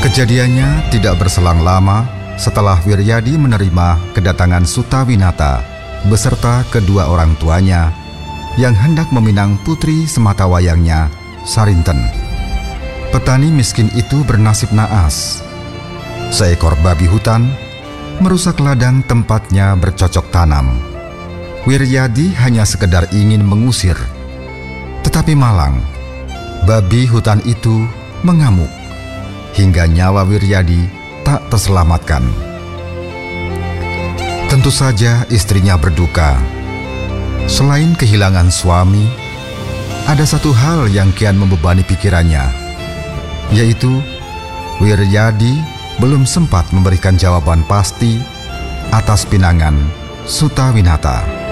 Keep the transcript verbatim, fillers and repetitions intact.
Kejadiannya tidak berselang lama setelah Wiryadi menerima kedatangan Sutawinata beserta kedua orang tuanya yang hendak meminang putri sematawayangnya, Sarinten. Petani miskin itu bernasib naas. Seekor babi hutan merusak ladang tempatnya bercocok tanam. Wiryadi hanya sekedar ingin mengusir, tetapi malang babi hutan itu mengamuk hingga nyawa Wiryadi tak terselamatkan. Tentu saja istrinya berduka. Selain kehilangan suami, ada satu hal yang kian membebani pikirannya, yaitu Wiryadi belum sempat memberikan jawaban pasti atas pinangan Sutawinata.